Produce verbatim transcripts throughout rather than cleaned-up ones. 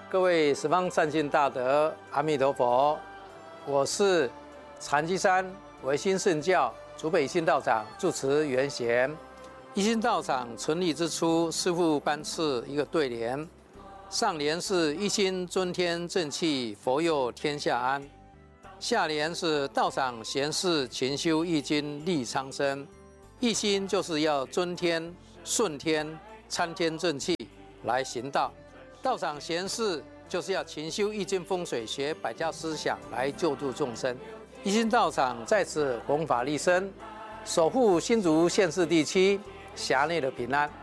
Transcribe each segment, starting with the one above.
各位十方善信大德，阿弥陀佛！我是禅机山维新圣教竹北一心道场住持圆贤。一心道场成立之初，师父颁赐一个对联，上联是一心尊天正气，佛佑天下安；下联是道场贤士勤修易经利苍生。一心就是要尊天、顺天、参天正气来行道；道场贤士就是要勤修易经风水学百家思想来救度众生。一心道场在此弘法利生，守护新竹县市地区辖内的平安。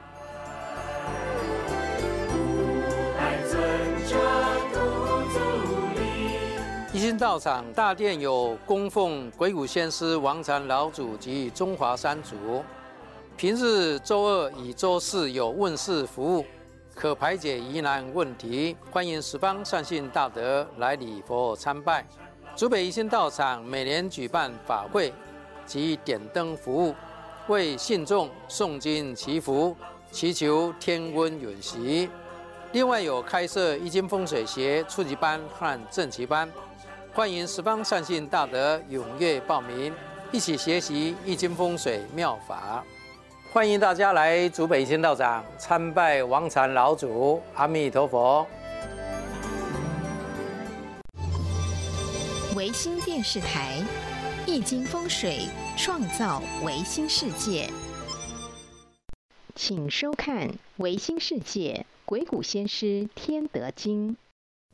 一心道场大殿有供奉鬼谷先师、王禅老祖及中华三祖。平日周二以周四有问事服务，可排解疑难问题。欢迎十方善信大德来礼佛参拜。竹北一心道场每年举办法会及点灯服务，为信众诵经祈福，祈求天温允习。另外有开设易经风水学初级班和正级班，欢迎十方善信大德踊跃报名，一起学习易经风水妙法。欢迎大家来竹北一心道场参拜王禅老祖，阿弥陀佛。 维新电视台，易经风水创造维新世界，请收看《维新世界鬼谷先师天德经》。